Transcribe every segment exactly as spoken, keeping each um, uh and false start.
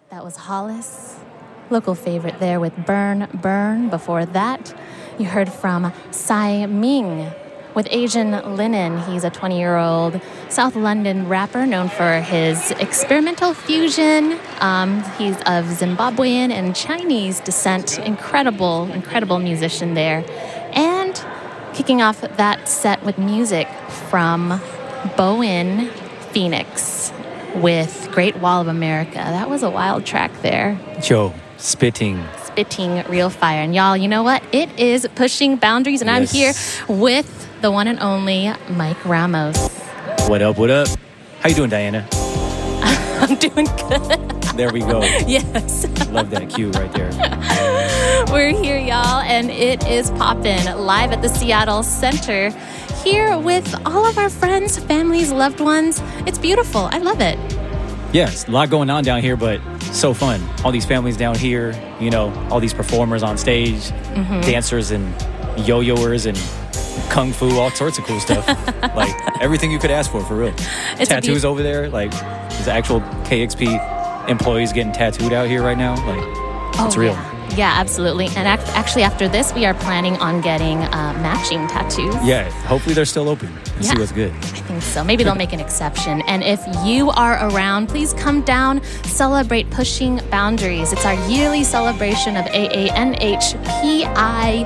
That was Hollis, local favorite there with Burn, Burn. Before that, you heard from Tsai Ming with Asian Linen. He's a twenty-year-old South London rapper known for his experimental fusion. Um, he's of Zimbabwean and Chinese descent. Incredible, incredible musician there. And kicking off that set with music from Bowen Phoenix with Great Wall of America. That was a wild track there. Joe, spitting. Spitting real fire. And y'all, you know what? It is Pushing Boundaries, and yes. I'm here with the one and only Mike Ramos. What up, what up? How you doing, Diana? I'm doing good. There we go. Yes. Love that cue right there. We're here, y'all, and it is poppin' live at the Seattle Center. Here with all of our friends, families, loved ones. It's beautiful. I love it. Yes, a lot going on down here, but so fun. All these families down here, you know, all these performers on stage, mm-hmm. dancers and yo-yoers and kung fu, all sorts of cool stuff. Like everything you could ask for, for real. It's Tattoos be- over there, like there's actual K X P employees getting tattooed out here right now. Like, it's oh, real. Yeah. Yeah, absolutely. And act- actually, after this, we are planning on getting uh, matching tattoos. Yeah, hopefully they're still open. Let's yeah, see what's good. I think so. Maybe they'll make an exception. And if you are around, please come down, celebrate Pushing Boundaries. It's our yearly celebration of A A N H P I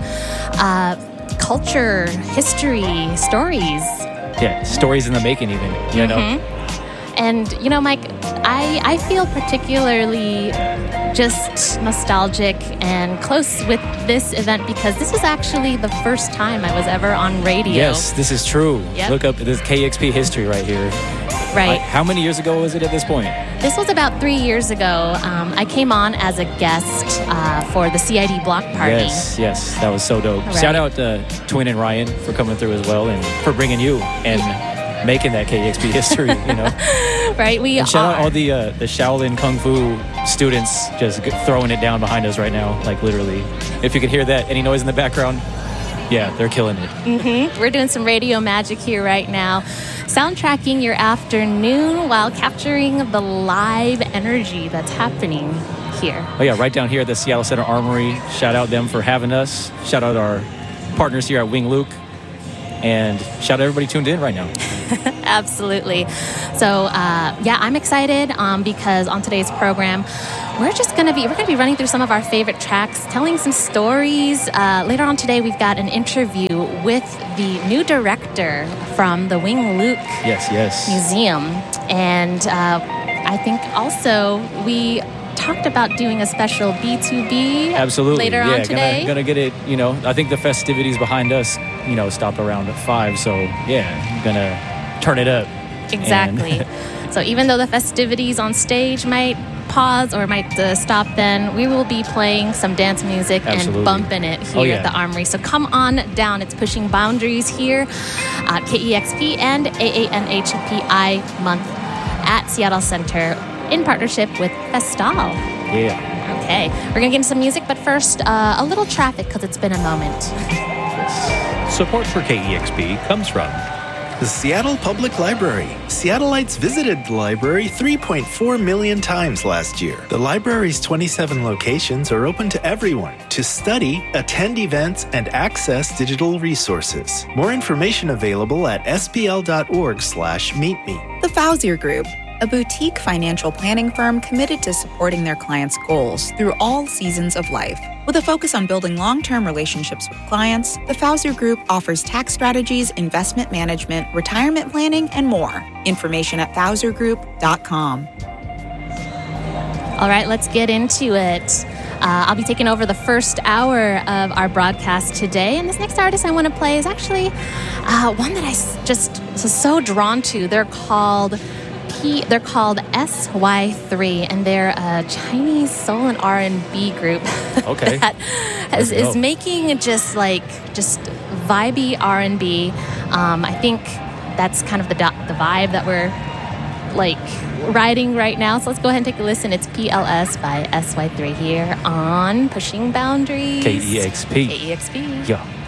uh, culture, history, stories. Yeah, stories in the making even, you know? Mm-hmm. And, you know, Mike, I, I feel particularly just nostalgic and close with this event because this is actually the first time I was ever on radio. Yes, this is true. Yep. Look up this K X P history right here. Right. I, how many years ago was it at this point? This was about three years ago. Um, I came on as a guest uh, for the C I D block party. Yes, yes, that was so dope. Right. Shout out to Twin and Ryan for coming through as well and for bringing you and making that K X P history, you know. Right, we and shout are. out all the uh, the Shaolin Kung Fu students just throwing it down behind us right now, like literally. If you could hear that, any noise in the background, yeah, they're killing it. Mm-hmm. We're doing some radio magic here right now, soundtracking your afternoon while capturing the live energy that's happening here. Oh yeah, right down here at the Seattle Center Armory. Shout out them for having us. Shout out our partners here at Wing Luke. And shout out everybody tuned in right now. Absolutely. So, uh, yeah, I'm excited um, because on today's program, we're just going to be, we're going to be running through some of our favorite tracks, telling some stories. Uh, later on today, we've got an interview with the new director from the Wing Luke yes, yes. Museum. And uh, I think also we talked about doing a special B two B Absolutely. later yeah, on today. Gonna, gonna get it, you know, I think the festivities behind us, you know, stop around at five. So, yeah, gonna turn it up. Exactly. And so even though the festivities on stage might pause or might uh, stop then, we will be playing some dance music Absolutely. and bumping it here oh, yeah. at the Armory. So come on down. It's Pushing Boundaries here at K E X P and A A N H P I month at Seattle Center in partnership with Festal. Yeah. Okay. We're going to get into some music, but first, uh, a little traffic because it's been a moment. Yes. Support for K E X P comes from the Seattle Public Library. Seattleites visited the library three point four million times last year. The library's twenty-seven locations are open to everyone to study, attend events, and access digital resources. More information available at s p l dot org slash meet me. The Fauzier Group, a boutique financial planning firm committed to supporting their clients' goals through all seasons of life. With a focus on building long-term relationships with clients, the Fauzier Group offers tax strategies, investment management, retirement planning, and more. Information at fauzier group dot com. All right, let's get into it. Uh, I'll be taking over the first hour of our broadcast today. And this next artist I want to play is actually uh, one that I just was so drawn to. They're called P, they're called S Y three, and they're a Chinese soul and R and B group okay. that has, is making just like just vibey R and B. Um, I think that's kind of the the vibe that we're like riding right now. So let's go ahead and take a listen. It's P L S by S Y three here on Pushing Boundaries. K E X P. K E X P. Yeah.